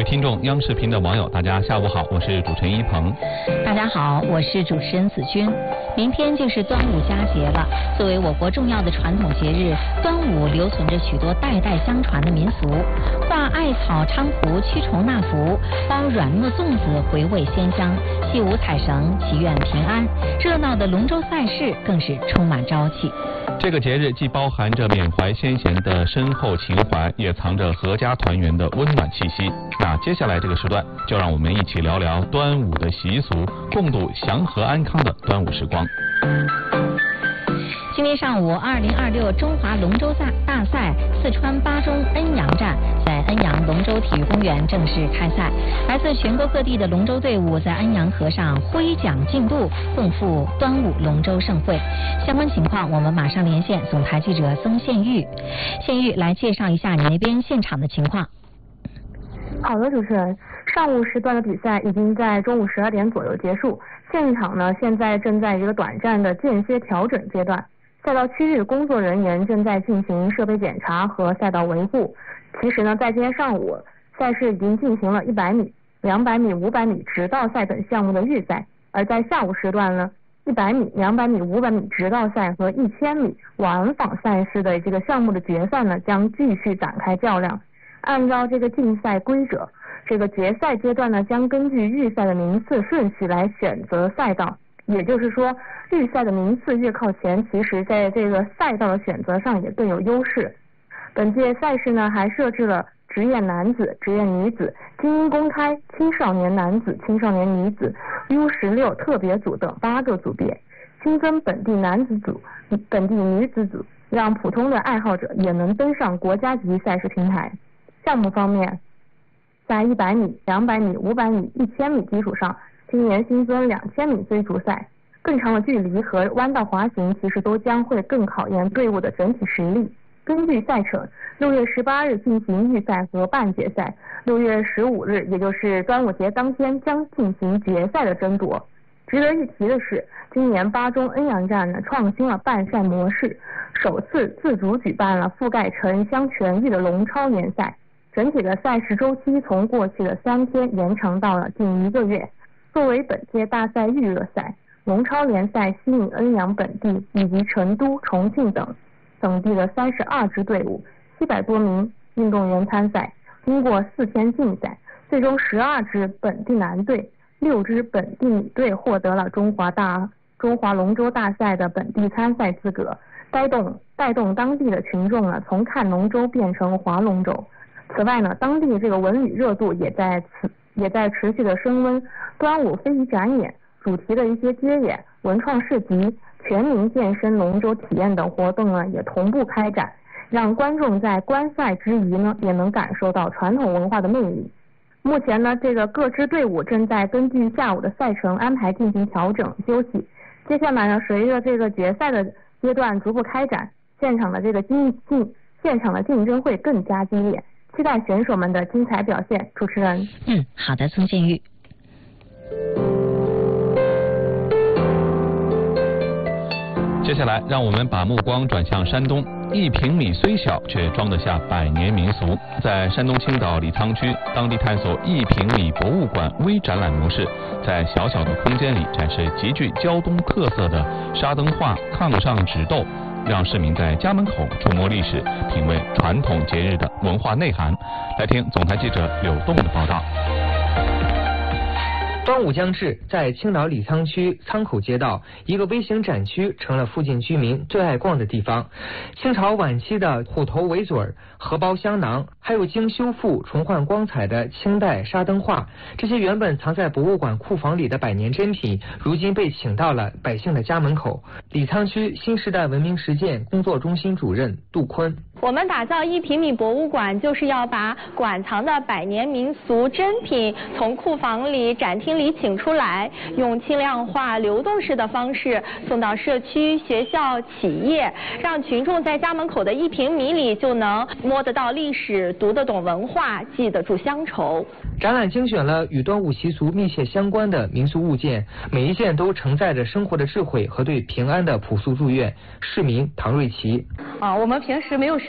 听众，央视频的网友，大家下午好，我是主持人一鹏。 大家好，我是主持人子君。明天就是端午佳节了，作为我国重要的传统节日，端午留存着许多代代相传的民俗，挂艾草菖蒲驱虫纳福，包软糯粽子回味鲜香，戏舞彩绳祈愿平安，热闹的龙舟赛事更是充满朝气。 这个节日既包含着缅怀先贤的深厚情怀，也藏着阖家团圆的温暖气息。那接下来这个时段，就让我们一起聊聊端午的习俗，共度祥和安康的端午时光。 今天上午，2026中华龙舟大赛四川巴中恩阳站在恩阳龙舟体育公园正式开赛，来自全国各地的龙舟队伍在恩阳河上挥桨竞渡，共赴端午龙舟盛会。相关情况，我们马上连线总台记者曾宪玉。宪玉来介绍一下你那边现场的情况。 好的，主持人，上午时段的比赛已经在中午12点左右结束，现场呢现在正在一个短暂的间歇调整阶段。赛道区域工作人员正在进行设备检查和赛道维护。其实呢，在今天上午，赛事已经进行了100米、200米、500米直道赛等项目的预赛，而在下午时段呢，100米、200米、500米直道赛和1000米往返赛事的这个项目的决赛呢，将继续展开较量。按照这个竞赛规则，这个决赛阶段呢，将根据预赛的名次顺序来选择赛道。也就是说，预赛的名次越靠前，其实在这个赛道的选择上也更有优势。本届赛事呢，还设置了职业男子、职业女子、精英公开、青少年男子、青少年女子、U16特别组等8个组别，新增本地男子组、本地女子组，让普通的爱好者也能登上国家级赛事平台。项目方面，在100米、200米、500米、1000米基础上，今年新增2000米追逐赛，更长的距离和弯道滑行其实都将会更考验队伍的整体实力。根据赛程，6月18日进行预赛和半决赛，6月15日，也就是端午节当天将进行决赛的争夺。值得一提的是，今年巴中恩阳站呢创新了办赛模式，首次自主举办了覆盖城乡全域的龙超联赛。整体的赛事周期从过去的3天延长到了近1个月。作为本届大赛预热赛，龙超联赛吸引恩阳本地以及成都、重庆等地的32支队伍，700多名运动员参赛。经过4天竞赛，最终12支本地男队、6支本地女队获得了中华龙舟大赛的本地参赛资格，带动当地的群众呢从看龙舟变成划龙舟。此外呢，当地这个文旅热度也在持续的升温，端午非遗展演、主题的一些街演、文创市集、全民健身龙舟体验等活动呢也同步开展，让观众在观赛之余呢也能感受到传统文化的魅力。目前呢，这个各支队伍正在根据下午的赛程安排进行调整休息。接下来呢，随着这个决赛的阶段逐步开展，现场的竞争会更加激烈。期待选手们的精彩表现。主持人， 好的，曾宪玉。 接下来，让我们把目光转向山东。1平米虽小，却装得下百年民俗。在山东青岛李沧区，当地探索1平米博物馆微展览模式，在小小的空间里展示极具胶东特色的沙灯画、炕上纸豆，让市民在家门口触摸历史，品味传统节日的文化内涵。来听总台记者柳栋的报道。 端午将至，在青岛李沧区仓口街道，一个微型展区成了附近居民最爱逛的地方。清朝晚期的虎头围嘴、荷包香囊，还有经修复重焕光彩的清代沙灯画，这些原本藏在博物馆库房里的百年珍品，如今被请到了百姓的家门口。李沧区新时代文明实践工作中心主任杜坤： 我们打造1平米博物馆，就是要把馆藏的百年民俗珍品从库房里、展厅里请出来，用轻量化、流动式的方式送到社区、学校、企业，让群众在家门口的1平米里就能摸得到历史、读得懂文化、记得住乡愁。 展览精选了与端午习俗密切相关的民俗物件，每一件都承载着生活的智慧和对平安的朴素祝愿。市民唐瑞琪： 我们平时没有